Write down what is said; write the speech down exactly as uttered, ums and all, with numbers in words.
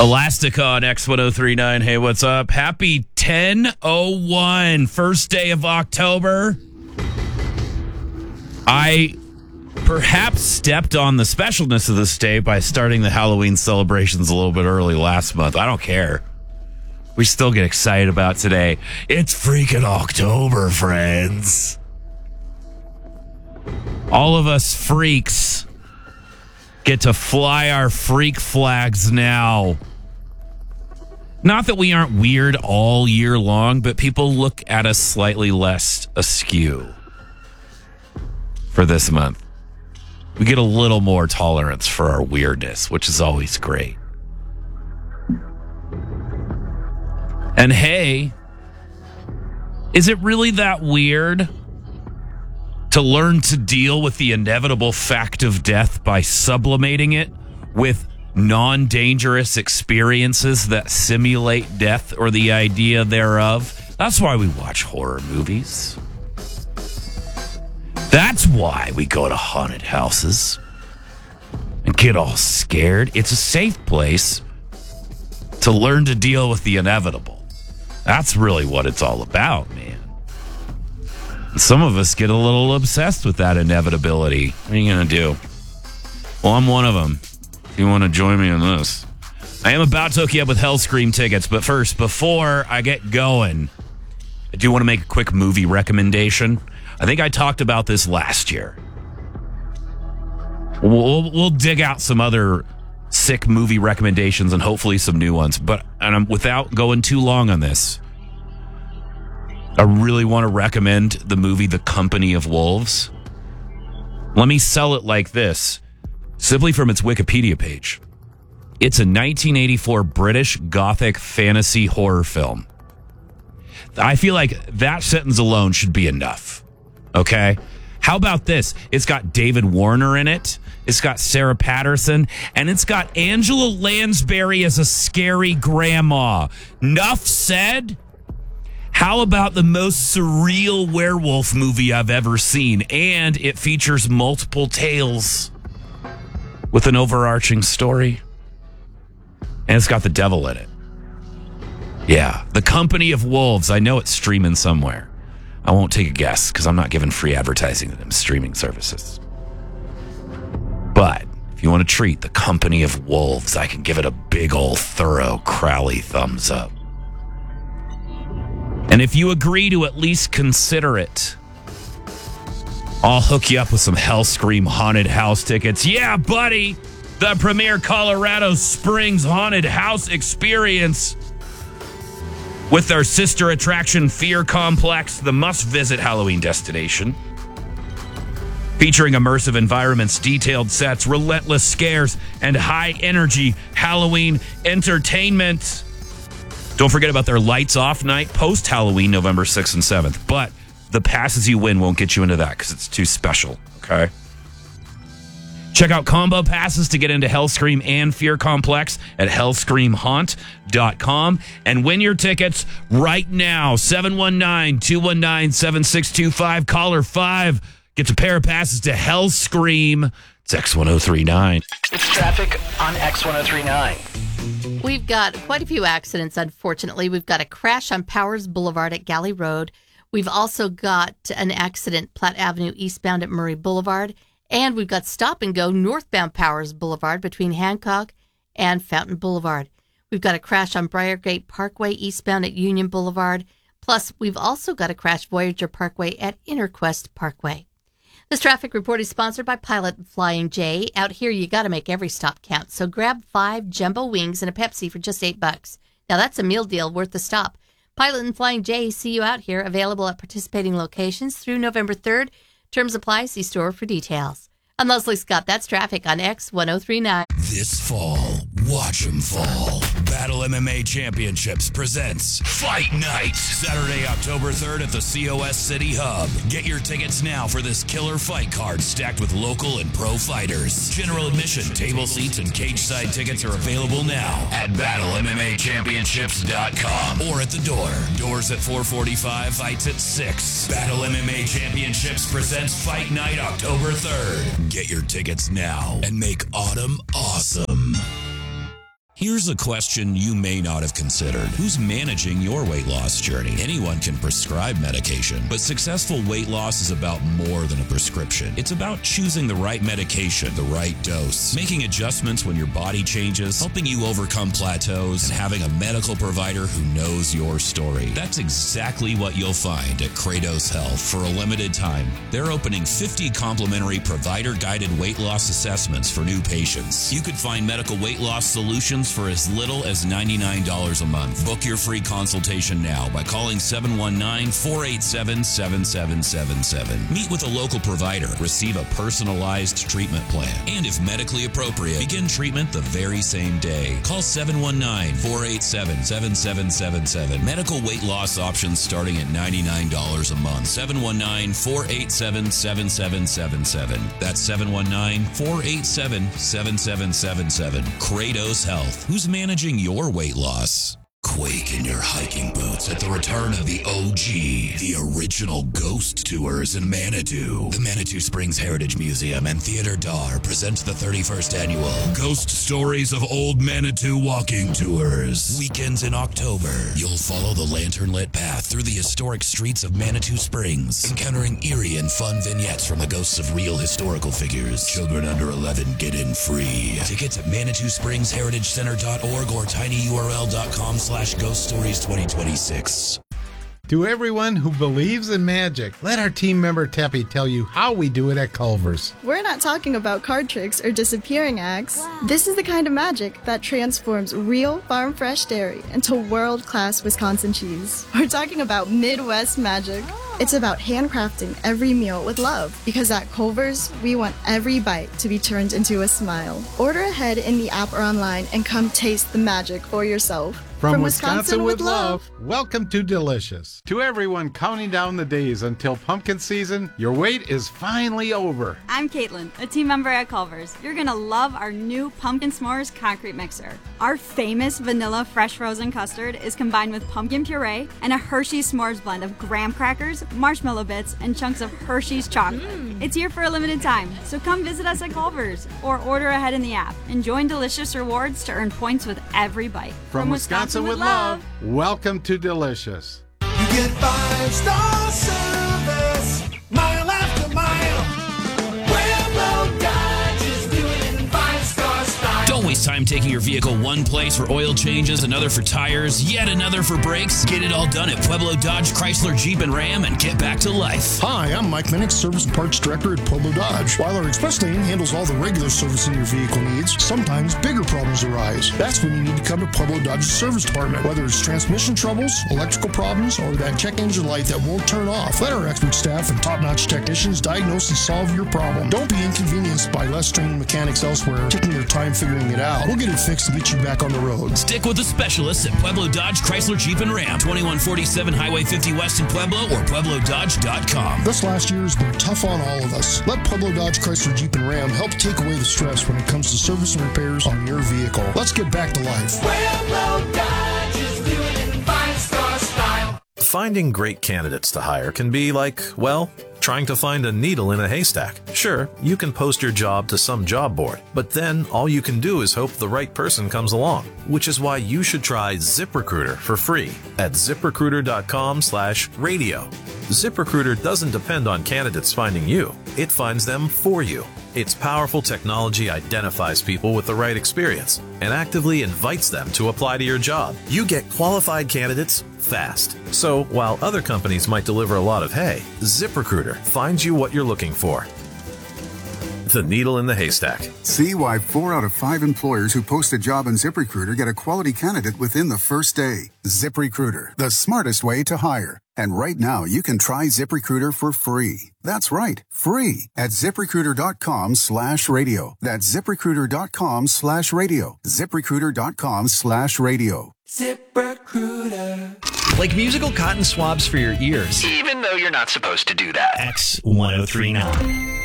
Elastica on X ten thirty-nine. Hey, what's up? Happy ten oh one, first day of October. I perhaps stepped on the specialness of this day by starting the Halloween celebrations a little bit early last month. I don't care. We still get excited about today. It's freaking October, friends. All of us freaks get to fly our freak flags now. Not that we aren't weird all year long, but people look at us slightly less askew for this month. We get a little more tolerance for our weirdness, which is always great. And hey, is it really that weird to learn to deal with the inevitable fact of death by sublimating it with non-dangerous experiences that simulate death or the idea thereof? That's why we watch horror movies. That's why we go to haunted houses and get all scared. It's a safe place to learn to deal with the inevitable. That's really what it's all about, man. Some of us get a little obsessed with that inevitability. What are you going to do? Well, I'm one of them. If you want to join me in this. I am about to hook you up with Hellscream tickets, but first, before I get going, I do want to make a quick movie recommendation. I think I talked about this last year. We'll, we'll dig out some other sick movie recommendations and hopefully some new ones, but and I'm, without going too long on this, I really want to recommend the movie The Company of Wolves. Let me sell it like this. Simply from its Wikipedia page. It's a nineteen eighty-four British Gothic fantasy horror film. I feel like that sentence alone should be enough. Okay? How about this? It's got David Warner in it. It's got Sarah Patterson. And it's got Angela Lansbury as a scary grandma. Nuff said. How about the most surreal werewolf movie I've ever seen? And it features multiple tales with an overarching story. And it's got the devil in it. Yeah, The Company of Wolves. I know it's streaming somewhere. I won't take a guess because I'm not giving free advertising to them streaming services. But if you want to treat The Company of Wolves, I can give it a big old thorough Crowley thumbs up. And if you agree to at least consider it, I'll hook you up with some Hellscream haunted house tickets. Yeah, buddy! The premier Colorado Springs haunted house experience with their sister attraction Fear Complex, the must-visit Halloween destination. Featuring immersive environments, detailed sets, relentless scares, and high-energy Halloween entertainment. Don't forget about their Lights Off night post-Halloween, November sixth and seventh. But the passes you win won't get you into that because it's too special, okay? Check out combo passes to get into Hellscream and Fear Complex at hellscream haunt dot com and win your tickets right now. seven one nine, two one nine, seven six two five. Caller five gets a pair of passes to Hellscream. It's X ten thirty-nine. It's traffic on X ten thirty-nine. We've got quite a few accidents, unfortunately. We've got a crash on Powers Boulevard at Galley Road. We've also got an accident, Platte Avenue eastbound at Murray Boulevard. And we've got stop and go northbound Powers Boulevard between Hancock and Fountain Boulevard. We've got a crash on Briargate Parkway eastbound at Union Boulevard. Plus, we've also got a crash Voyager Parkway at Interquest Parkway. This traffic report is sponsored by Pilot and Flying J. Out here, you got to make every stop count. So grab five jumbo wings and a Pepsi for just eight bucks. Now that's a meal deal worth the stop. Pilot and Flying J see you out here, available at participating locations through November third. Terms apply. See store for details. I'm Leslie Scott. That's traffic on X ten thirty-nine. This fall, watch 'em fall. Battle M M A Championships presents Fight Night. Saturday, October third at the C O S City Hub. Get your tickets now for this killer fight card stacked with local and pro fighters. General admission, table seats, and cage side tickets are available now at battle m m a championships dot com or at the door. Doors at four forty-five, fights at six. Battle M M A Championships presents Fight Night October third. Get your tickets now and make autumn awesome. Here's a question you may not have considered. Who's managing your weight loss journey? Anyone can prescribe medication, but successful weight loss is about more than a prescription. It's about choosing the right medication, the right dose, making adjustments when your body changes, helping you overcome plateaus, and having a medical provider who knows your story. That's exactly what you'll find at Kratos Health. For a limited time, they're opening fifty complimentary provider-guided weight loss assessments for new patients. You could find medical weight loss solutions for as little as ninety-nine dollars a month. Book your free consultation now by calling seven one nine, four eight seven, seven seven seven seven. Meet with a local provider, receive a personalized treatment plan, and if medically appropriate, begin treatment the very same day. Call seven one nine, four eight seven, seven seven seven seven. Medical weight loss options starting at ninety-nine dollars a month. seven one nine, four eight seven, seven seven seven seven. That's seven one nine, four eight seven, seven seven seven seven. Kratos Health. Who's managing your weight loss? Quake in your hiking boots at the return of the O G, the original ghost tours in Manitou. The Manitou Springs Heritage Museum and Theater Dar present the thirty-first annual Ghost Stories of Old Manitou Walking Tours. Weekends in October, you'll follow the lantern-lit path through the historic streets of Manitou Springs, encountering eerie and fun vignettes from the ghosts of real historical figures. Children under eleven get in free. Tickets at manitou springs heritage center dot org or tinyurl dot com slash Ghost Stories twenty twenty-six. To everyone who believes in magic, let our team member Teppy tell you how we do it at Culver's. We're not talking about card tricks or disappearing acts. Wow. This is the kind of magic that transforms real farm-fresh dairy into world-class Wisconsin cheese. We're talking about Midwest magic. Oh. It's about handcrafting every meal with love, because at Culver's, we want every bite to be turned into a smile. Order ahead in the app or online and come taste the magic for yourself. From, From Wisconsin, Wisconsin with love, welcome to Delicious. To everyone counting down the days until pumpkin season, your wait is finally over. I'm Caitlin, a team member at Culver's. You're going to love our new Pumpkin S'mores concrete mixer. Our famous vanilla fresh frozen custard is combined with pumpkin puree and a Hershey's S'mores blend of graham crackers, marshmallow bits, and chunks of Hershey's chocolate. Mm. It's here for a limited time, so come visit us at Culver's or order ahead in the app and join Delicious Rewards to earn points with every bite. From, From Wisconsin, Wisconsin with love. love, welcome to Delicious. You get five-star service, mile after mile. Pueblo Dodge is doing it in five-star style. Don't waste time taking your vehicle one place for oil changes, another for tires, yet another for brakes. Get it all done at Pueblo Dodge, Chrysler, Jeep, and Ram and get back to life. Hi, I'm Mike Minnick, Service and Parts Director at Pueblo Dodge. While our express lane handles all the regular servicing your vehicle needs, sometimes bigger problems arise. That's when you need to come to Pueblo Dodge's service department. Whether it's transmission troubles, electrical problems, or that check engine light that won't turn off, let our expert staff and top-notch technicians diagnose and solve your problem. Don't be inconvenienced by less trained mechanics elsewhere taking their time figuring it out. We'll get it fixed and get you back on the road. Stick with the specialists at Pueblo Dodge, Chrysler, Jeep, and Ram. twenty-one forty-seven Highway fifty West in Pueblo or pueblo dodge dot com. This last year has been tough on all of us. Let Pueblo Dodge, Chrysler, Jeep, and Ram help take away the stress when it comes to service and repairs on your vehicle. Let's get back to life. Pueblo Dodge is doing it in five-star style. Finding great candidates to hire can be like, well, trying to find a needle in a haystack. Sure, you can post your job to some job board, but then all you can do is hope the right person comes along, which is why you should try ZipRecruiter for free at zip recruiter dot com slash radio. ZipRecruiter doesn't depend on candidates finding you. It finds them for you. Its powerful technology identifies people with the right experience and actively invites them to apply to your job. You get qualified candidates fast. So while other companies might deliver a lot of hay, ZipRecruiter finds you what you're looking for. The needle in the haystack. See why four out of five employers who post a job on ZipRecruiter get a quality candidate within the first day. ZipRecruiter, the smartest way to hire. And right now, you can try ZipRecruiter for free. That's right, free at zip recruiter dot com slash radio. That's zip recruiter dot com slash radio. zip recruiter dot com slash radio. ZipRecruiter. Like musical cotton swabs for your ears. Even though you're not supposed to do that. X ten thirty-nine.